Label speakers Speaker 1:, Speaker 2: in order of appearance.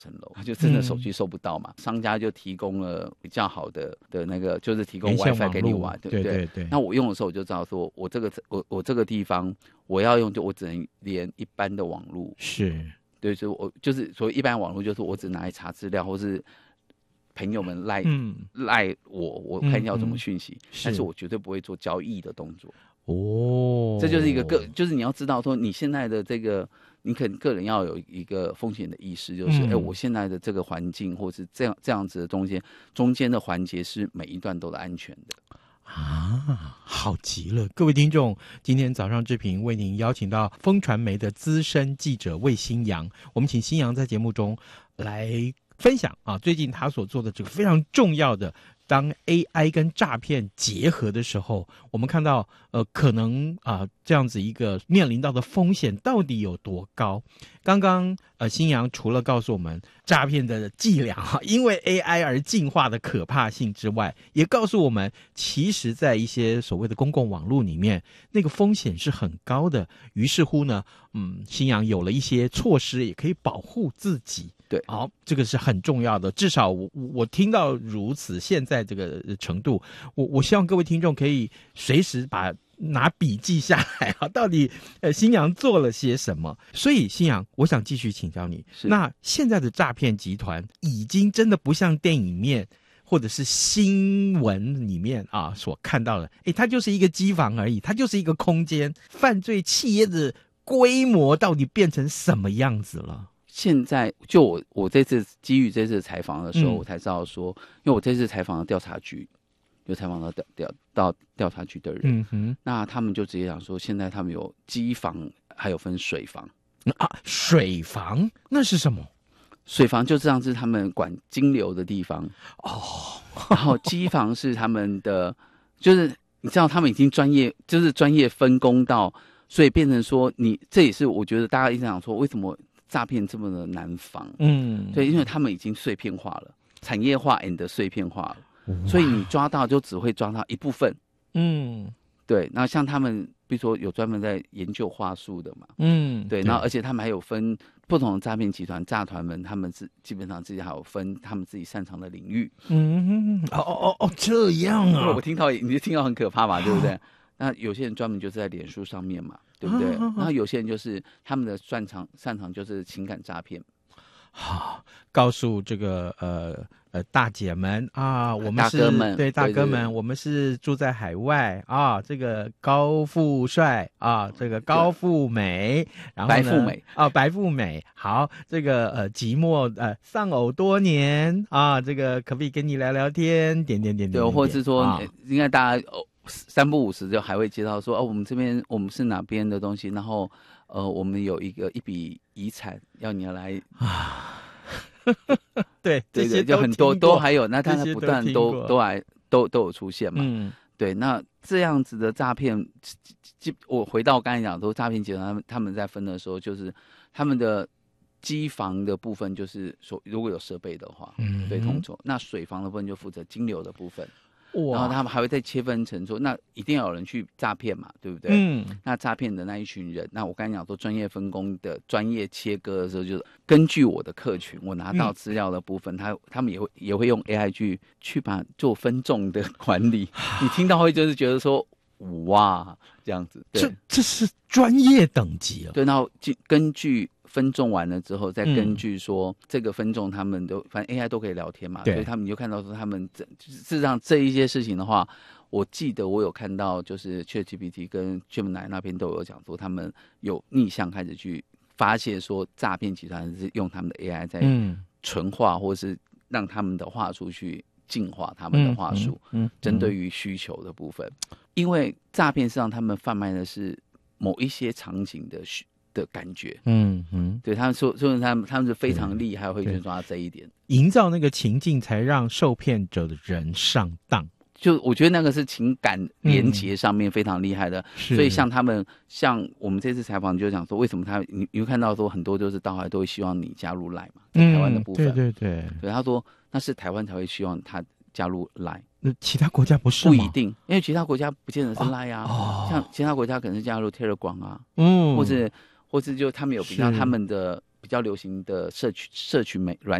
Speaker 1: 层楼，就真的手机收不到嘛。商家就提供了比较好的那个，就是提供 WiFi 给你玩，对不对？
Speaker 2: 对。
Speaker 1: 那我用的时候我就知道说，我这个地方我要用，就我只能连一般的网络。
Speaker 2: 是。
Speaker 1: 对，所以我就是所谓一般网络，就是我只拿来查资料，或是朋友们赖我看要怎么讯息，但是我绝对不会做交易的动作。这就是一个就是你要知道说，你现在的这个，你可能个人要有一个风险的意识，就是我现在的这个环境，或是这样子的中间的环节是每一段都是安全的。
Speaker 2: 好极了！各位听众，今天早上志平为您邀请到风传媒的资深记者魏新阳，我们请新阳在节目中来分享最近他所做的这个非常重要的，当 AI 跟诈骗结合的时候，我们看到可能这样子一个面临到的风险到底有多高。刚刚新阳除了告诉我们诈骗的伎俩因为 AI 而进化的可怕性之外，也告诉我们其实在一些所谓的公共网络里面，那个风险是很高的。于是乎呢新阳有了一些措施也可以保护自己。
Speaker 1: 对，
Speaker 2: 好，这个是很重要的。至少我听到如此现在这个程度，我希望各位听众可以随时拿笔记下来到底新阳做了些什么。所以新阳，我想继续请教你，那现在的诈骗集团已经真的不像电影面或者是新闻里面所看到的，它就是一个机房而已，它就是一个空间。犯罪企业的规模到底变成什么样子了？
Speaker 1: 现在就我这次基于这次采访的时候，我才知道说，因为我这次采访了调查局，就采访到调查局的人，那他们就直接讲说，现在他们有机房，还有分水房。
Speaker 2: 水房那是什么？
Speaker 1: 水房就这样是他们管金流的地方然后机房是他们的，就是你知道他们已经专业分工到，所以变成说这也是我觉得大家一直讲说为什么诈骗这么的难防，对，因为他们已经碎片化了，产业化 and 碎片化了，所以你抓到就只会抓到一部分，对，那像他们比如说有专门在研究话术的嘛，对，然后而且他们还有分不同的诈骗集团诈团们，他们基本上自己还有分他们自己擅长的领域，
Speaker 2: 这样啊，
Speaker 1: 你就听到很可怕嘛，对不对？那有些人专门就是在脸书上面嘛，对不对？然后有些人就是他们的擅长就是情感诈骗。
Speaker 2: 告诉这个大姐们我们是
Speaker 1: 大哥们，
Speaker 2: 对大哥们，我们是住在海外这个高富帅这个高富美，然后白富美，好，这个寂寞丧偶多年这个可不可以跟你聊聊天？点对，
Speaker 1: 或者是说应该大家三不五时就还会接到说我们这边我们是哪边的东西，然后我们有一笔遗产要你来
Speaker 2: 对，这些
Speaker 1: 就很多都还有，那它不断都有出现嘛，对，那这样子的诈骗，我回到刚才讲说诈骗集团他们在分的时候，就是他们的机房的部分就是说如果有设备的话，对，统筹，那水房的部分就负责金流的部分。然后他们还会再切分成说，那一定要有人去诈骗嘛，对不对？那诈骗的那一群人，那我刚才讲说专业分工的专业切割的时候，就是根据我的客群，我拿到资料的部分，他们也会用 AI 去把做分众的管理。你听到会就是觉得说，哇，这样子，对，
Speaker 2: 这是专业等级了。
Speaker 1: 对，然后根据分众完了之后，再根据说这个分众他们都反正 AI 都可以聊天嘛，所以你就看到说他们事实上这一些事情的话，我记得我有看到就是 ChatGPT 跟 Gemini 那边都有讲说他们有逆向开始去发现说诈骗集团是用他们的 AI 在纯化或是让他们的话术去净化他们的话术，针对于需求的部分，因为诈骗实际上他们贩卖的是某一些场景的感觉，对，他们说他们是非常厉害，会去抓这一点，
Speaker 2: 营造那个情境，才让受骗者的人上当。
Speaker 1: 就我觉得那个是情感连结上面非常厉害的，所以像我们这次采访就讲说，为什么你会看到说很多就是到后来都会希望你加入 LINE 嘛，在台湾的部分，
Speaker 2: 对，
Speaker 1: 他说那是台湾才会希望他加入 LINE。
Speaker 2: 那其他国家不是吗？
Speaker 1: 不一定，因为其他国家不见得是 LINE 像其他国家可能是加入 Telegram 或者就他们有比较较流行的社群软